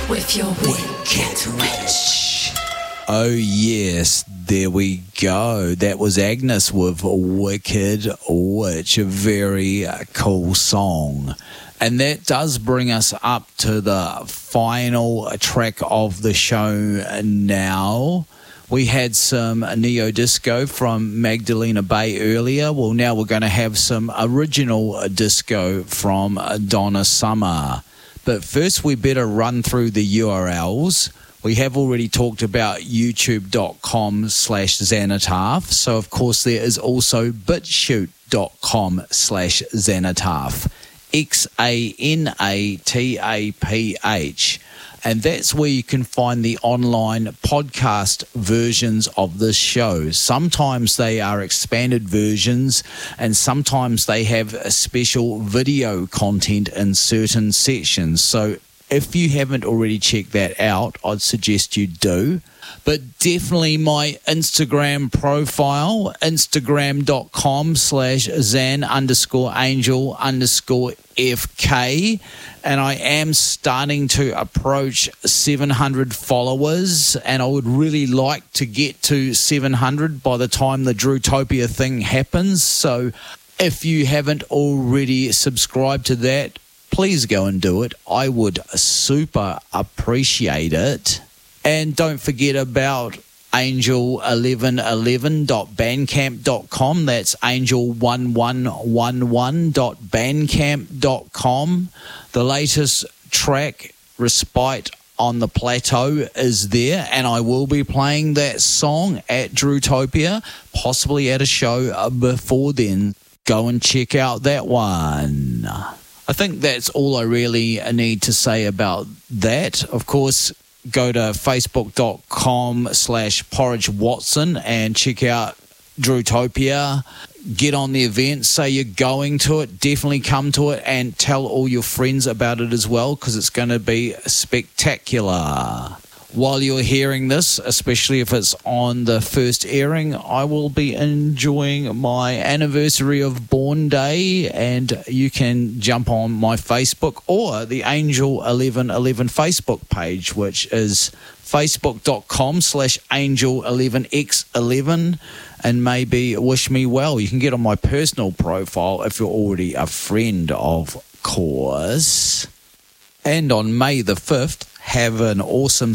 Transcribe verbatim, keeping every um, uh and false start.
with your wicked witch. Oh yes, there we go. That was Agnes with Wicked Witch, a very uh, cool song. And that does bring us up to the final track of the show now. We had some neo-disco from Magdalena Bay earlier. Well, now we're going to have some original disco from Donna Summer. But first we better run through the U R Ls. We have already talked about youtube.com slash Xanataph. So, of course, there is also bitshoot.com slash Xanataph. X A N A T A P H. And that's where you can find the online podcast versions of this show. Sometimes they are expanded versions, and sometimes they have a special video content in certain sections. So if you haven't already checked that out, I'd suggest you do. But definitely my Instagram profile, instagram.com slash Zan underscore angel underscore FK. And I am starting to approach seven hundred followers, and I would really like to get to seven hundred by the time the Drewtopia thing happens. So if you haven't already subscribed to that, please go and do it. I would super appreciate it. And don't forget about angel eleven eleven dot bandcamp dot com. That's angel eleven eleven dot bandcamp dot com. The latest track, Respite on the Plateau, is there, and I will be playing that song at Drewtopia, possibly at a show before then. Go and check out that one. I think that's all I really need to say about that. Of course, go to facebook.com slash Porridge Watson and check out Drewtopia. Get on the event, say you're going to it, definitely come to it, and tell all your friends about it as well, because it's going to be spectacular. While you're hearing this, especially if it's on the first airing, I will be enjoying my anniversary of Born Day, and you can jump on my Facebook or the Angel eleven eleven Facebook page, which is facebook.com slash angel eleven x eleven, and maybe wish me well. You can get on my personal profile if you're already a friend, of course. And on May the fifth, have an awesome